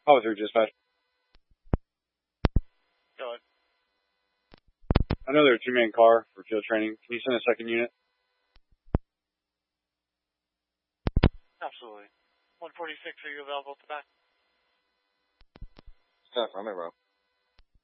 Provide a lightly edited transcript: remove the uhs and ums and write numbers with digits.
Oh, through dispatch. Go ahead. I know they're a two-man car for field training. Can you send a second unit? Absolutely. 146, are you available at the back? Steph, I'm in, bro.